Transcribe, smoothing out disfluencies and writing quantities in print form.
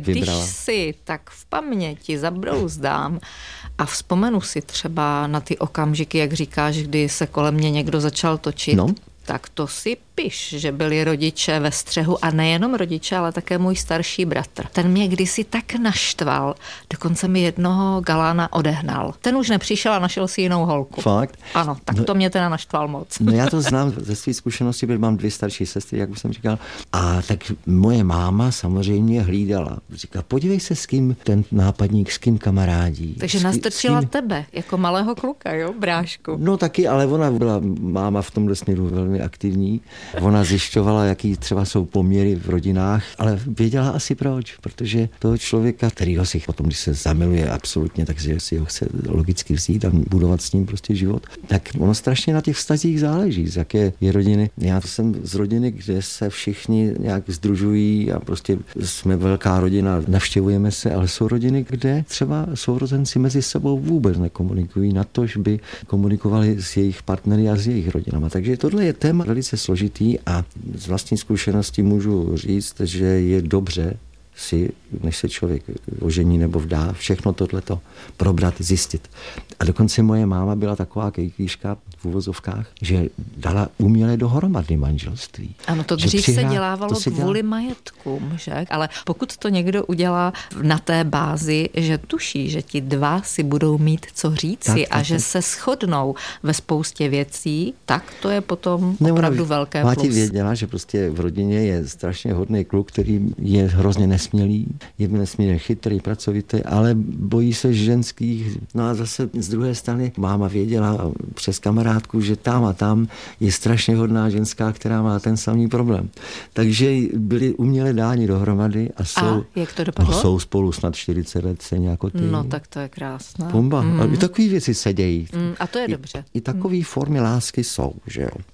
vybrala. Když si tak v paměti zabrouzdám a vzpomenu si třeba na ty okamžiky, jak říkáš, kdy se kolem mě někdo začal točit, tak to si piš, že byli rodiče ve střehu a nejenom rodiče, ale také můj starší bratr. Ten mě kdysi tak naštval, dokonce mi jednoho galána odehnal. Ten už nepřišel a našel si jinou holku. Fakt? Ano, tak to mě teda naštval moc. No já to znám ze své zkušenosti, protože mám 2 starší sestry, jak už jsem říkal. A tak moje máma samozřejmě hlídala. Říkala, podívej se, s kým ten nápadník, s kým kamarádí. Takže nastrčila tebe, jako malého kluka, jo, brášku. No taky, ale ona byla máma v tomhle směru velmi aktivní. Ona zjišťovala, jaký třeba jsou poměry v rodinách, ale věděla asi proč, protože toho člověka, kterýho si potom, když se zamiluje absolutně, takže si ho chce logicky vzít a budovat s ním prostě život, tak ono strašně na těch vztazích záleží, z jaké je rodiny. Já jsem z rodiny, kde se všichni nějak sdružují a prostě jsme velká rodina, navštěvujeme se, ale jsou rodiny, kde třeba sourozenci mezi sebou vůbec nekomunikují, natož by komunikovali s jejich partnery a s jejich rodinama. Takže tohle je téma velice složitý a z vlastní zkušenosti můžu říct, že je dobře si, než se člověk ožení nebo vdá, všechno tohleto probrat, zjistit. A dokonce moje máma byla taková kejklíška v uvozovkách, že dala uměle dohromady manželství. Ano, to dřív se dělávalo kvůli majetkům, že? Ale pokud to někdo udělá na té bázi, že tuší, že ti dva si budou mít co říci a že se shodnou ve spoustě věcí, tak to je potom opravdu velké plus. Máti věděla, že prostě v rodině je strašně hodný kluk, který je hrozně nesmělý, je nesmírně chytrý, pracovitý, ale bojí se ženských. No a zase z druhé strany máma věděla přes kamarádku, že tam a tam je strašně hodná ženská, která má ten samý problém. Takže byli uměle dáni dohromady a jak to dopadlo? Jsou spolu snad 40 let stejně jako ty. No tak to je krásné. Bomba. A i takové věci se dějí. A to je dobře. I takové formy lásky jsou, že jo.